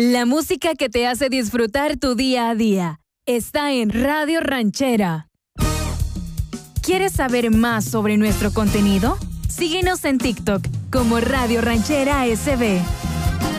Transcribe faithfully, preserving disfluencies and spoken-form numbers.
La música que te hace disfrutar tu día a día está en Radio Ranchera. ¿Quieres saber más sobre nuestro contenido? Síguenos en TikTok como Radio Ranchera S B.